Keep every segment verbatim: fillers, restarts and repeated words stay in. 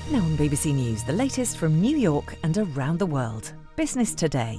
Now on B B C News, the latest from New York and around the world. Business Today.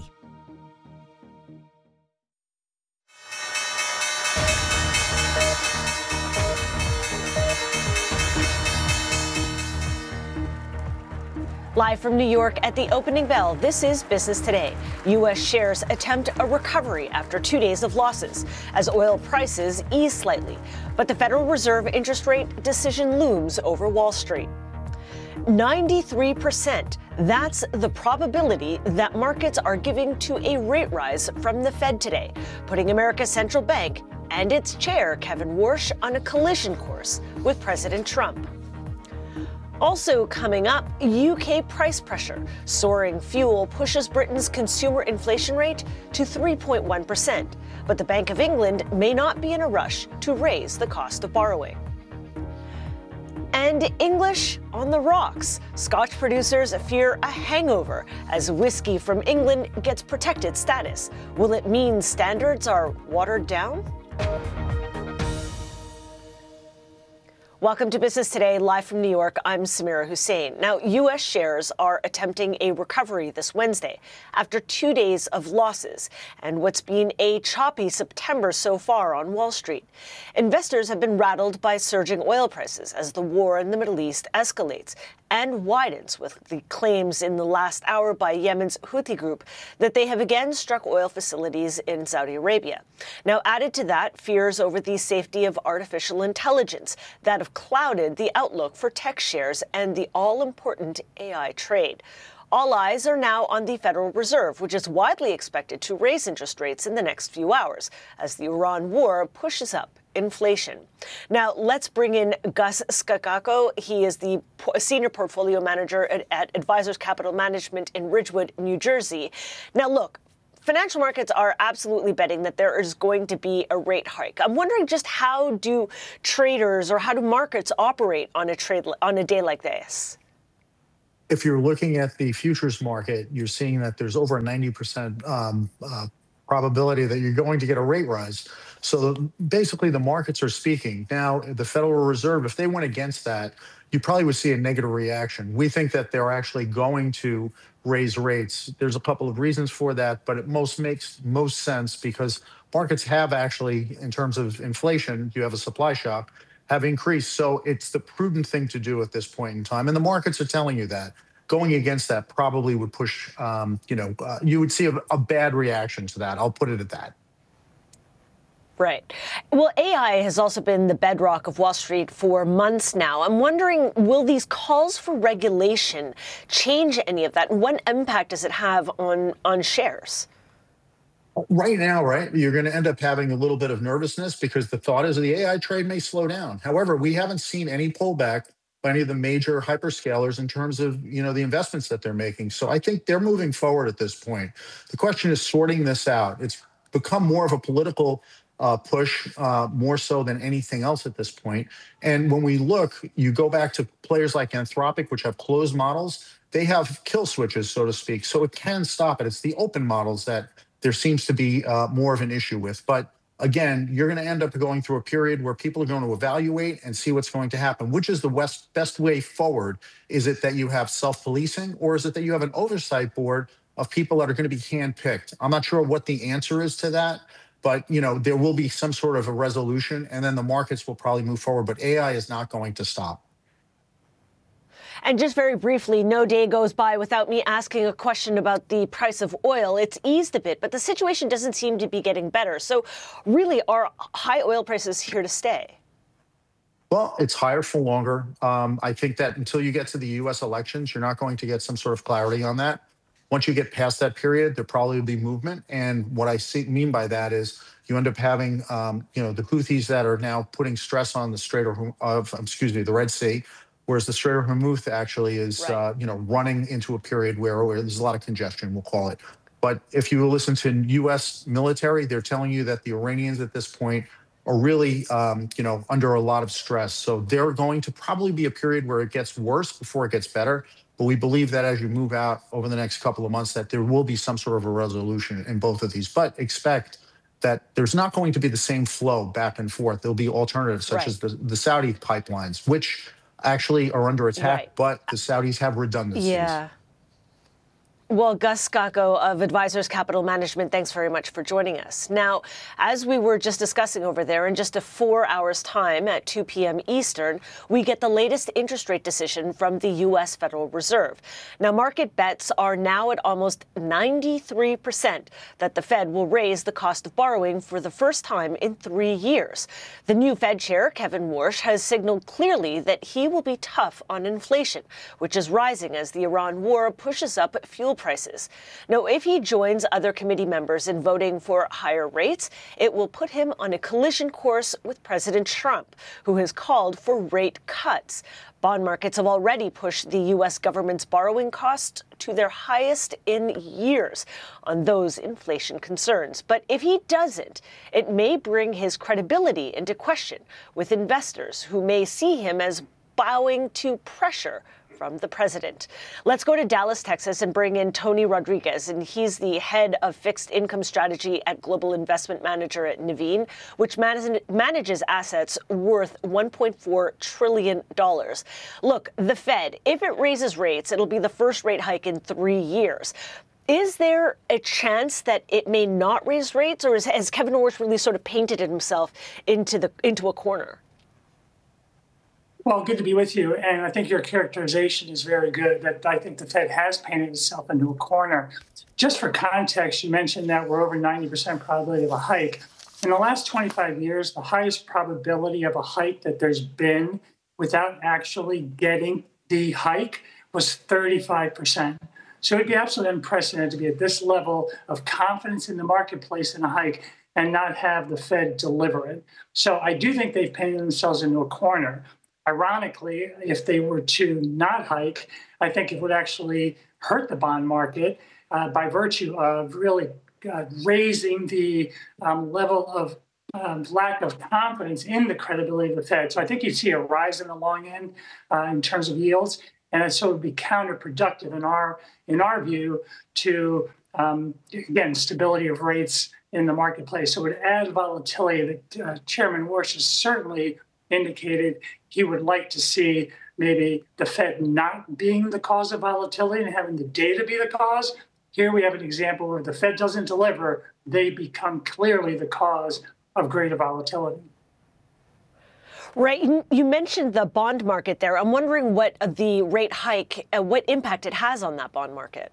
Live from New York at the opening bell, this is Business Today. U S shares attempt a recovery after two days of losses as oil prices ease slightly. But the Federal Reserve interest rate decision looms over Wall Street. ninety-three percent. That's the probability that markets are giving to a rate rise from the Fed today, putting America's central bank and its chair, Kevin Warsh, on a collision course with President Trump. Also coming up, U K price pressure. Soaring fuel pushes Britain's consumer inflation rate to three point one percent. But the Bank of England may not be in a rush to raise the cost of borrowing. And English on the rocks. Scotch producers fear a hangover as whiskey from England gets protected status. Will it mean standards are watered down? Welcome to Business Today, live from New York. I'm Samira Hussein. Now, U S shares are attempting a recovery this Wednesday after two days of losses and what's been a choppy September so far on Wall Street. Investors have been rattled by surging oil prices as the war in the Middle East escalates and widens, with the claims in the last hour by Yemen's Houthi group that they have again struck oil facilities in Saudi Arabia. Now, added to that, fears over the safety of artificial intelligence that have clouded the outlook for tech shares and the all-important A I trade. All eyes are now on the Federal Reserve, which is widely expected to raise interest rates in the next few hours as the Iran war pushes up inflation. Now, let's bring in Gus Skakako. He is the senior portfolio manager at, at Advisors Capital Management in Ridgewood, New Jersey. Now, look, financial markets are absolutely betting that there is going to be a rate hike. I'm wondering just how do traders or how do markets operate on a trade on a day like this? If you're looking at the futures market, you're seeing that there's over a ninety percent um, uh, probability that you're going to get a rate rise. So basically the markets are speaking. Now, the Federal Reserve, if they went against that, you probably would see a negative reaction. We think that they're actually going to raise rates. There's a couple of reasons for that, but it most makes most sense because markets have actually, in terms of inflation, you have a supply shock, have increased. So it's the prudent thing to do at this point in time. And the markets are telling you that. Going against that probably would push, um, you know, uh, you would see a, a bad reaction to that. I'll put it at that. Right. Well, A I has also been the bedrock of Wall Street for months now. I'm wondering, will these calls for regulation change any of that? And what impact does it have on, on shares? Right now, right, you're going to end up having a little bit of nervousness because the thought is the A I trade may slow down. However, we haven't seen any pullback by any of the major hyperscalers in terms of, you know, the investments that they're making. So I think they're moving forward at this point. The question is sorting this out. It's become more of a political uh, push, uh, more so than anything else at this point. And when we look, you go back to players like Anthropic, which have closed models. They have kill switches, so to speak. So it can stop it. It's the open models that there seems to be uh, more of an issue with. But again, you're going to end up going through a period where people are going to evaluate and see what's going to happen. Which is the west, best way forward? Is it that you have self-policing, or is it that you have an oversight board of people that are going to be handpicked? I'm not sure what the answer is to that, but you know there will be some sort of a resolution, and then the markets will probably move forward. But A I is not going to stop. And just very briefly, no day goes by without me asking a question about the price of oil. It's eased a bit, but the situation doesn't seem to be getting better. So really, are high oil prices here to stay? Well, it's higher for longer. Um, I think that until you get to the U S elections, you're not going to get some sort of clarity on that. Once you get past that period, there probably will be movement. And what I see, mean by that is you end up having, um, you know, the Houthis that are now putting stress on the Strait of, of excuse me, the Red Sea. Whereas the Strait of Hormuz actually is, right. uh, you know, running into a period where, where there's a lot of congestion, we'll call it. But if you listen to U S military, they're telling you that the Iranians at this point are really, um, you know, under a lot of stress. So they're going to probably be a period where it gets worse before it gets better. But we believe that as you move out over the next couple of months, that there will be some sort of a resolution in both of these. But expect that there's not going to be the same flow back and forth. There'll be alternatives such right. as the, the Saudi pipelines, which actually are under attack, Right. but the Saudis have redundancies. Yeah. Well, Gus Scacco of Advisors Capital Management, thanks very much for joining us. Now, as we were just discussing over there, in just a four hours time at two p.m. Eastern, we get the latest interest rate decision from the U S Federal Reserve. Now, market bets are now at almost ninety-three percent that the Fed will raise the cost of borrowing for the first time in three years. The new Fed chair, Kevin Warsh, has signaled clearly that he will be tough on inflation, which is rising as the Iran war pushes up fuel prices. Now, if he joins other committee members in voting for higher rates, it will put him on a collision course with President Trump, who has called for rate cuts. Bond markets have already pushed the U S government's borrowing costs to their highest in years on those inflation concerns. But if he doesn't, it may bring his credibility into question with investors who may see him as bowing to pressure from the president. Let's go to Dallas, Texas, and bring in Tony Rodriguez, and he's the head of fixed income strategy at Global Investment Manager at Nuveen, which man- manages assets worth one point four trillion dollars. Look, the Fed, if it raises rates, it'll be the first rate hike in three years. Is there a chance that it may not raise rates, or is, has Kevin Warsh really sort of painted himself into the into a corner? Well, good to be with you. And I think your characterization is very good, that I think the Fed has painted itself into a corner. Just for context, you mentioned that we're over ninety percent probability of a hike. In the last twenty-five years, the highest probability of a hike that there's been without actually getting the hike was thirty-five percent. So it'd be absolutely unprecedented to be at this level of confidence in the marketplace in a hike and not have the Fed deliver it. So I do think they've painted themselves into a corner. Ironically, if they were to not hike, I think it would actually hurt the bond market uh, by virtue of really uh, raising the um, level of um, lack of confidence in the credibility of the Fed. So I think you'd see a rise in the long end uh, in terms of yields, and so it would be counterproductive in our in our view to um, again stability of rates in the marketplace. So it would add volatility that uh, Chairman Warsh has certainly indicated he would like to see maybe the Fed not being the cause of volatility and having the data be the cause. Here we have an example where the Fed doesn't deliver, they become clearly the cause of greater volatility. Right. You mentioned the bond market there. I'm wondering what the rate hike, uh, what impact it has on that bond market.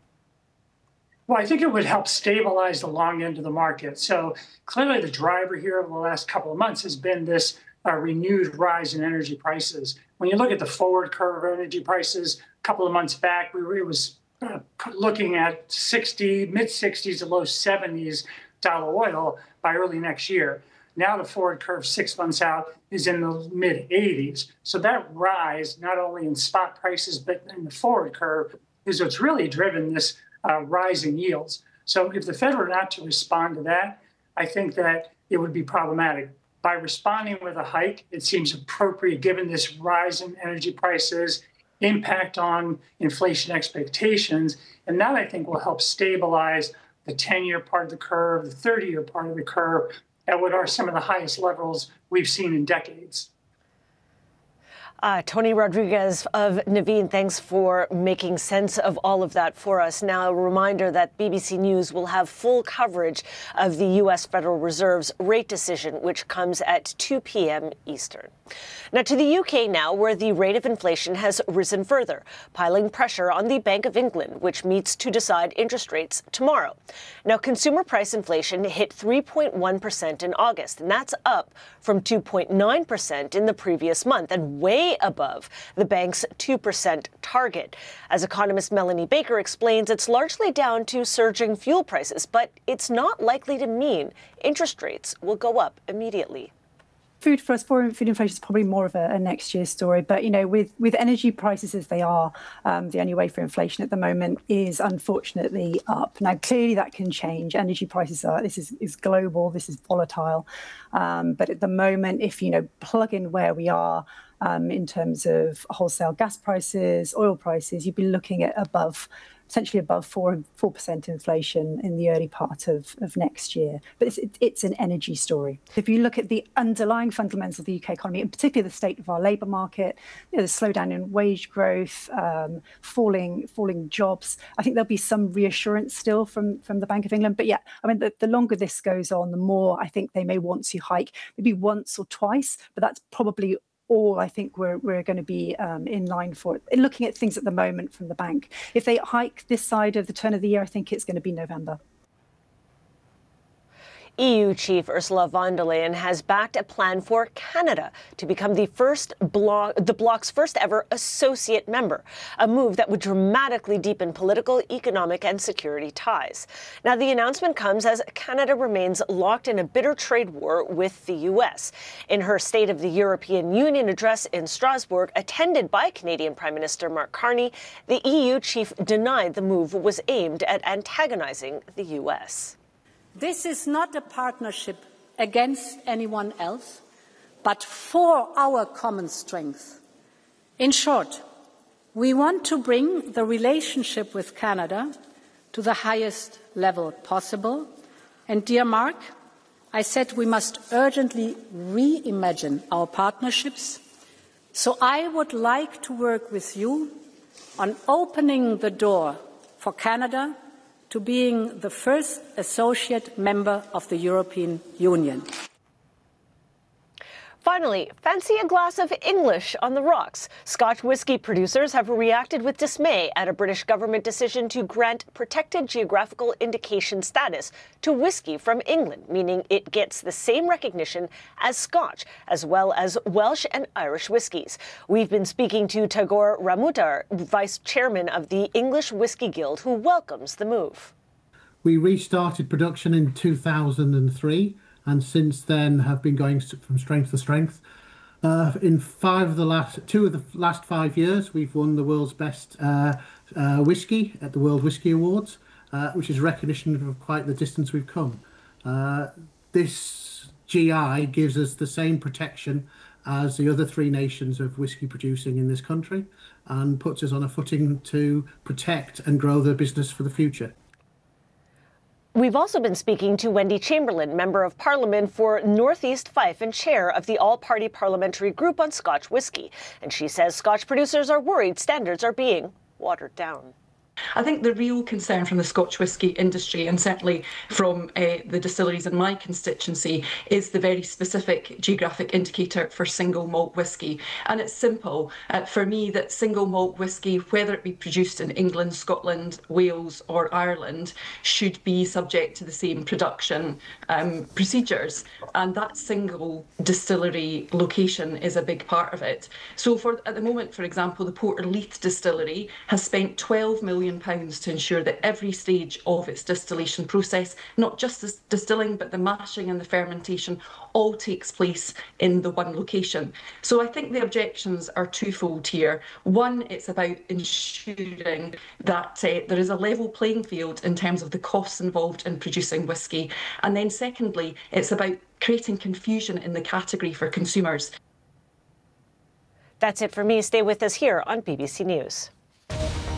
Well, I think it would help stabilize the long end of the market. So clearly the driver here over the last couple of months has been this a renewed rise in energy prices. When you look at the forward curve of energy prices, a couple of months back, we were, it was uh, looking at sixty, mid sixties to low seventies dollar oil by early next year. Now the forward curve six months out is in the mid eighties. So that rise, not only in spot prices, but in the forward curve, is what's really driven this uh, rise in yields. So if the Fed were not to respond to that, I think that it would be problematic. By responding with a hike, it seems appropriate given this rise in energy prices, impact on inflation expectations, and that I think will help stabilize the ten-year part of the curve, the thirty-year part of the curve, at what are some of the highest levels we've seen in decades. Uh, Tony Rodriguez of Nuveen, thanks for making sense of all of that for us. Now, a reminder that B B C News will have full coverage of the U S Federal Reserve's rate decision, which comes at two p.m. Eastern. Now to the U K now, where the rate of inflation has risen further, piling pressure on the Bank of England, which meets to decide interest rates tomorrow. Now, consumer price inflation hit three point one percent in August, and that's up from two point nine percent in the previous month and way above the bank's two percent target. As economist Melanie Baker explains, it's largely down to surging fuel prices, but it's not likely to mean interest rates will go up immediately. Food for us, food inflation is probably more of a, a next year story. But, you know, with, with energy prices as they are, um, the only way for inflation at the moment is unfortunately up. Now, clearly that can change. Energy prices are, this is, is global, this is volatile. Um, but at the moment, if, you know, plug in where we are um, in terms of wholesale gas prices, oil prices, you'd be looking at above essentially above four four percent inflation in the early part of, of next year. But it's, it's an energy story. If you look at the underlying fundamentals of the U K economy, and particularly the state of our labour market, you know, the slowdown in wage growth, um, falling falling jobs, I think there'll be some reassurance still from, from the Bank of England. But yeah, I mean, the, the longer this goes on, the more I think they may want to hike, maybe once or twice, but that's probably all I think we're, we're going to be um, in line for. Looking at things at the moment from the bank, if they hike this side of the turn of the year, I think it's going to be November. E U Chief Ursula von der Leyen has backed a plan for Canada to become the first bloc, the bloc's first ever associate member, a move that would dramatically deepen political, economic and security ties. Now, the announcement comes as Canada remains locked in a bitter trade war with the U S. In her State of the European Union address in Strasbourg, attended by Canadian Prime Minister Mark Carney, the E U chief denied the move was aimed at antagonizing the U S. This is not a partnership against anyone else, but for our common strength. In short, we want to bring the relationship with Canada to the highest level possible. And, dear Mark, I said we must urgently reimagine our partnerships. So I would like to work with you on opening the door for Canada to being the first associate member of the European Union. Finally, fancy a glass of English on the rocks. Scotch whisky producers have reacted with dismay at a British government decision to grant protected geographical indication status to whisky from England, meaning it gets the same recognition as Scotch, as well as Welsh and Irish whiskies. We've been speaking to Tagore Ramutar, vice chairman of the English Whisky Guild, who welcomes the move. We restarted production in two thousand three. And since then have been going from strength to strength. Uh, in five of the last, two of the last five years, we've won the world's best uh, uh, whiskey at the World Whisky Awards, uh, which is recognition of quite the distance we've come. Uh, this G I gives us the same protection as the other three nations of whiskey producing in this country and puts us on a footing to protect and grow the business for the future. We've also been speaking to Wendy Chamberlain, Member of Parliament for North East Fife and Chair of the All-Party Parliamentary Group on Scotch Whisky. And she says Scotch producers are worried standards are being watered down. I think the real concern from the Scotch whisky industry, and certainly from uh, the distilleries in my constituency, is the very specific geographic indicator for single malt whisky. And it's simple uh, for me that single malt whisky, whether it be produced in England, Scotland, Wales or Ireland, should be subject to the same production um, procedures. And that single distillery location is a big part of it. So for at the moment, for example, the Portleith distillery has spent twelve million pounds to ensure that every stage of its distillation process, not just the distilling, but the mashing and the fermentation, all takes place in the one location. So I think the objections are twofold here. One, it's about ensuring that uh, there is a level playing field in terms of the costs involved in producing whisky. And then secondly, it's about creating confusion in the category for consumers. That's it for me. Stay with us here on B B C News.